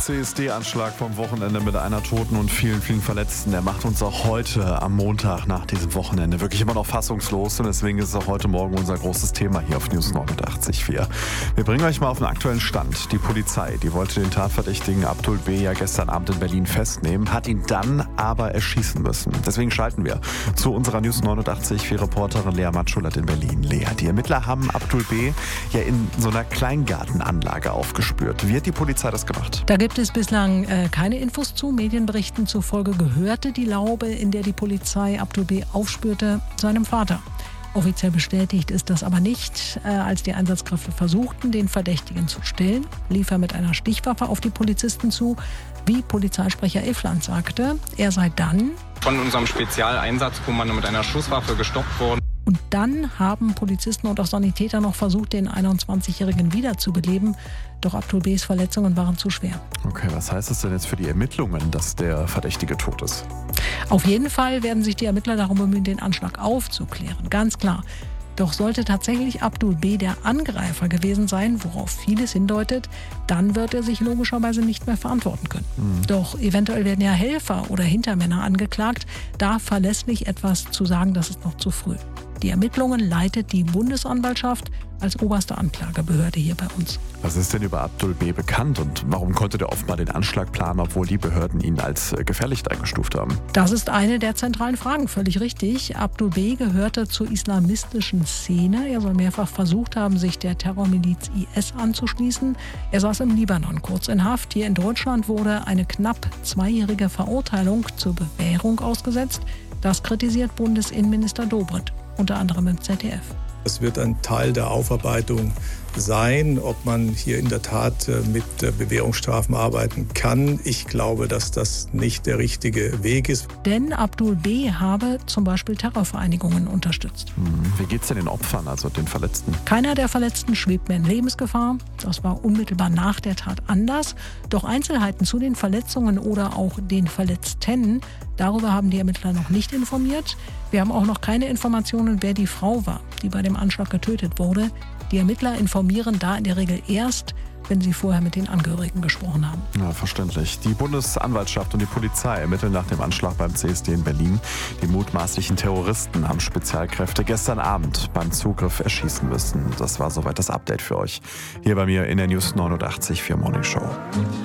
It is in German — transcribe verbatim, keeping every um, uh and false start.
C S D-Anschlag vom Wochenende mit einer Toten und vielen, vielen Verletzten. Der macht uns auch heute am Montag nach diesem Wochenende wirklich immer noch fassungslos. Und deswegen ist es auch heute Morgen unser großes Thema hier auf News neunundachtzig Komma vier. Wir bringen euch mal auf den aktuellen Stand. Die Polizei, die wollte den Tatverdächtigen Abdul B. ja gestern Abend in Berlin festnehmen, hat ihn dann aber erschießen müssen. Deswegen schalten wir zu unserer News neunundachtzig Komma vier Reporterin Lea Matschulat in Berlin. Lea, die Ermittler haben Abdul B. ja in so einer Kleingartenanlage aufgespürt. Wie hat die Polizei das gemacht? Da gibt es bislang äh, keine Infos zu. Medienberichten zufolge gehörte die Laube, in der die Polizei Abdul B. aufspürte, seinem Vater. Offiziell bestätigt ist das aber nicht. Äh, als die Einsatzkräfte versuchten, den Verdächtigen zu stellen, lief er mit einer Stichwaffe auf die Polizisten zu. Wie Polizeisprecher Iffland sagte, er sei dann von unserem Spezialeinsatzkommando mit einer Schusswaffe gestoppt worden. Und dann haben Polizisten und auch Sanitäter noch versucht, den einundzwanzigjährigen wiederzubeleben. Doch Abdul B.s Verletzungen waren zu schwer. Okay, was heißt das denn jetzt für die Ermittlungen, dass der Verdächtige tot ist? Auf jeden Fall werden sich die Ermittler darum bemühen, den Anschlag aufzuklären. Ganz klar. Doch sollte tatsächlich Abdul B. der Angreifer gewesen sein, worauf vieles hindeutet, dann wird er sich logischerweise nicht mehr verantworten können. Mhm. Doch eventuell werden ja Helfer oder Hintermänner angeklagt. Da verlässlich etwas zu sagen, das ist noch zu früh. Die Ermittlungen leitet die Bundesanwaltschaft als oberste Anklagebehörde hier bei uns. Was ist denn über Abdul B. bekannt und warum konnte der offenbar den Anschlag planen, obwohl die Behörden ihn als gefährlich eingestuft haben? Das ist eine der zentralen Fragen, völlig richtig. Abdul B. gehörte zur islamistischen Szene. Er soll mehrfach versucht haben, sich der Terrormiliz I S anzuschließen. Er saß im Libanon kurz in Haft. Hier in Deutschland wurde eine knapp zweijährige Verurteilung zur Bewährung ausgesetzt. Das kritisiert Bundesinnenminister Dobrindt, unter anderem im Z D F. Es wird ein Teil der Aufarbeitung sein, ob man hier in der Tat mit Bewährungsstrafen arbeiten kann. Ich glaube, dass das nicht der richtige Weg ist. Denn Abdul B. habe zum Beispiel Terrorvereinigungen unterstützt. Wie geht's denn den Opfern, also den Verletzten? Keiner der Verletzten schwebt mehr in Lebensgefahr. Das war unmittelbar nach der Tat anders. Doch Einzelheiten zu den Verletzungen oder auch den Verletzten, darüber haben die Ermittler noch nicht informiert. Wir haben auch noch keine Informationen, wer die Frau war, die bei dem Anschlag getötet wurde. Die Ermittler informieren da in der Regel erst, wenn sie vorher mit den Angehörigen gesprochen haben. Ja, verständlich. Die Bundesanwaltschaft und die Polizei ermitteln nach dem Anschlag beim C S D in Berlin. Die mutmaßlichen Terroristen haben Spezialkräfte gestern Abend beim Zugriff erschießen müssen. Das war soweit das Update für euch. Hier bei mir in der News neunundachtzig Komma vier Morning Show.